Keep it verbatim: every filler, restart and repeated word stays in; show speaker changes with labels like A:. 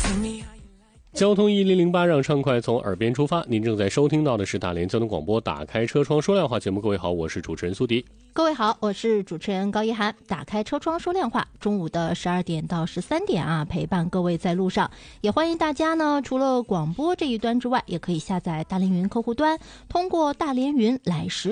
A: 交通一零零八让畅快从耳边出发，您正在收听到的是大连交通广播打开车窗说亮话节目。各位好，我是主持人苏迪。
B: 各位好，我是主持人高一涵。打开车窗说亮话，中午的十二点到十三点啊，陪伴各位在路上。也欢迎大家呢，除了广播这一端之外，也可以下载大连云客户端，通过大连云来实